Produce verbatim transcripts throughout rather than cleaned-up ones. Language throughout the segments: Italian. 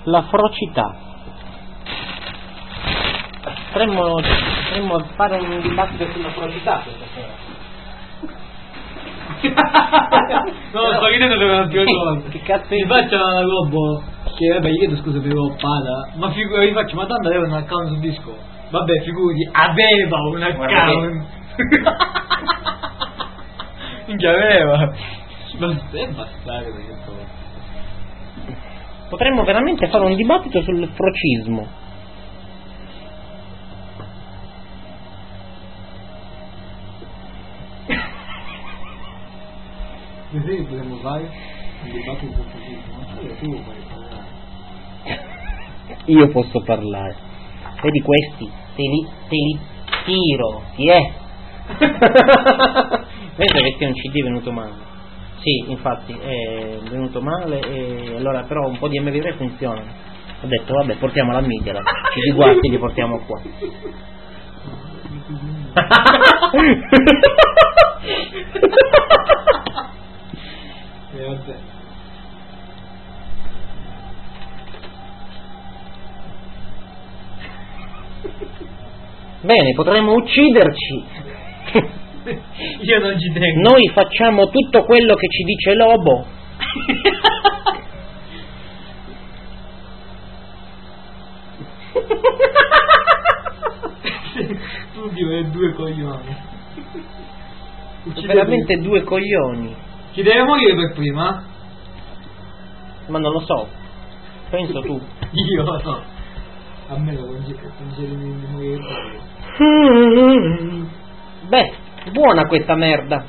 la frocità. Potremmo, potremmo fare un dibattito sulla frocità questa sera. No, sto chiedendo per un'altra cosa. Che cazzo mi faccia una globo. Che vabbè, io chiedo scusa per l'oppata. Ma figurati, gli faccio, ma tanto aveva un account su Discord. Vabbè, figurati, aveva un account. Minchia, aveva. Ma è bastardo questo. Potremmo veramente fare un dibattito sul frocismo. Così potremmo fare un dibattito sul frocismo. Allora tu puoi parlare. Io posso parlare. Vedi questi? Te li, te li tiro. Chi è? Vedete che sia un C D è venuto male. Sì, infatti è venuto male e allora però un po' di M P tre funziona. Ho detto vabbè, portiamo la media, la C D guasti li portiamo qua. E vabbè. Bene, potremmo ucciderci. Io non ci tengo. Noi facciamo tutto quello che ci dice Lobo. Tu diventi due coglioni. Veramente due coglioni. Chi deve morire per prima? Ma non lo so. Penso tu. Io no. A me lo consigli di morire per Beh, buona questa merda.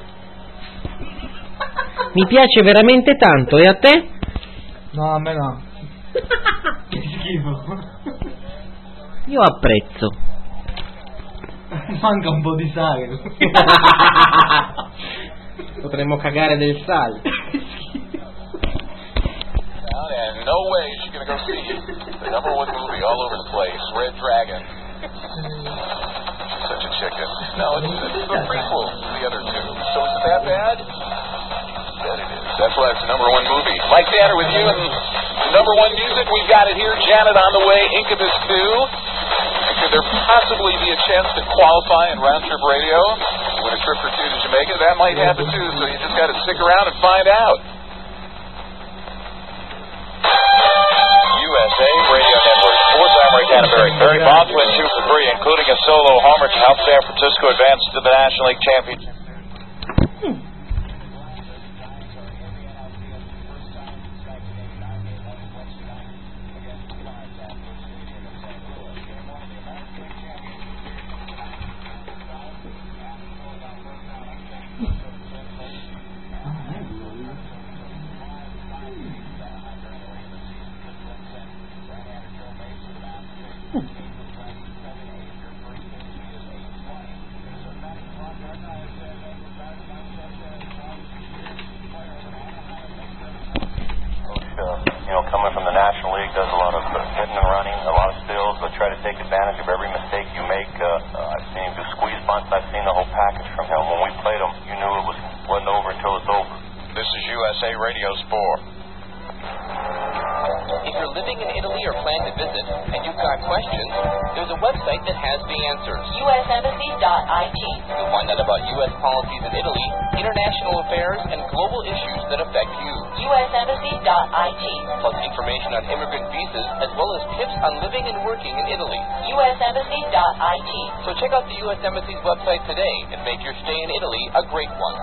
Mi piace veramente tanto, e a te? No, a me no. Che schifo. Io apprezzo. Manca un po' di sale. Potremmo cagare del sale. And no way she's gonna go see the number one movie all over the place, Red Dragon. She's such a chicken. No, it's, it's the prequel to the other two. So is it that bad? Bet it is. That's why it's the number one movie. Mike Tanner with you and the number one music. We've got it here. Janet on the way. Incubus two. And could there possibly be a chance to qualify in round trip radio? Win a trip or two to Jamaica? That might happen too. So you just got to stick around and find out. U S A Radio Network. Four-time Ray Canterbury. Barry Bonds went two for three, including a solo homer to help San Francisco advance to the National League Championship. So check out the U S Embassy's website today and make your stay in Italy a great one.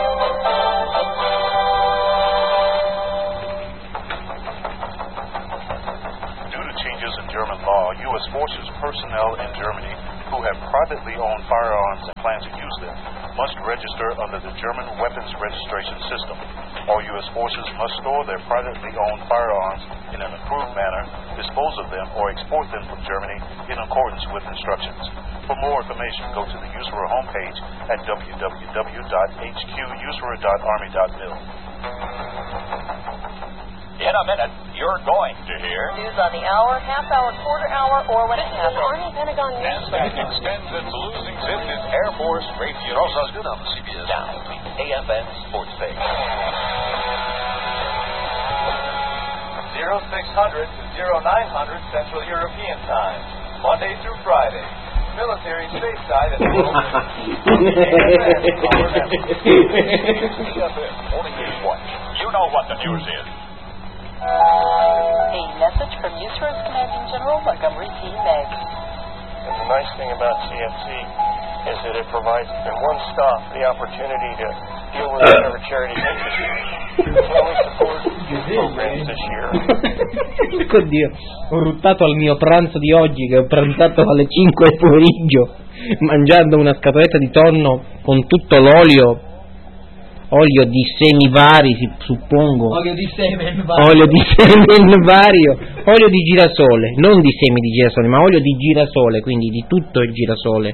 Due to changes in German law, U S forces personnel in Germany who have privately owned firearms and plan to use them must register under the German Weapons Registration System. All U S forces must store their privately owned firearms in an approved manner, dispose of them, or export them from Germany in accordance with instructions. For more information, go to the U S R A homepage at w w w dot h q u s r a dot army dot mil. In a minute, you're going to hear news on the hour, half hour, quarter hour, or when it happens. Army Pentagon News. NASDAQ extends its losing zip is Air Force Radio. It all sounds good on the C B S. Now, A F N Sports Page. zero six hundred to oh nine hundred Central European Time, Monday through Friday. Military stateside at Morning News Watch. You know what the news is. A message from Newsroom's Commanding General Montgomery T. Meggs. And the nice thing about C F C is that it provides, in one stop, the opportunity to deal with whatever charities interest you. Well, we support youth programs this year. Oddio, ho ruttato al mio pranzo di oggi, che ho pranzato alle cinque del pomeriggio, mangiando una scatoletta di tonno con tutto l'olio, olio di semi vari, si, suppongo. Olio di semen vario. Olio di semen vario, olio di girasole, non di semi di girasole, ma olio di girasole, quindi di tutto il girasole.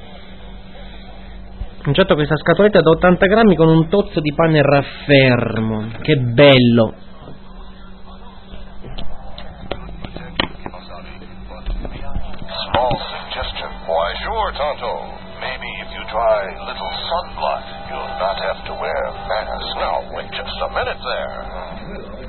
Ho mangiato questa scatoletta da ottanta grammi con un tozzo di pane raffermo, che bello. Small suggestion. Why, sure, Tonto. Maybe if you try little sunblock, you'll not have to wear a mask. Now, wait just a minute there.